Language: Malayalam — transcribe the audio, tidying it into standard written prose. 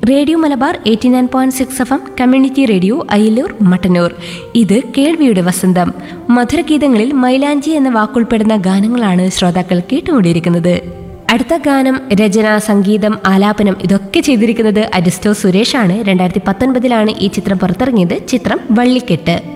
Radio Malabar 89.6 FM community radio Ayilur Mattannur. ഇത് കേൾവിയുടെ വസന്തം. മധുരഗീതങ്ങളിൽ മൈലാഞ്ചി എന്ന വാക്കുൾപ്പെടുന്ന ഗാനങ്ങളാണ് ശ്രോതാക്കൾ കേട്ടുകൊണ്ടിരിക്കുന്നത്. അടുത്ത ഗാനം, രചന, സംഗീതം, ആലാപനം ഇതൊക്കെ ചെയ്തിരിക്കുന്നത് അരിസ്റ്റോ സുരേഷാണ്. 2019 ഈ ചിത്രം പുറത്തിറങ്ങിയത്. ചിത്രം വള്ളിക്കെട്ട്.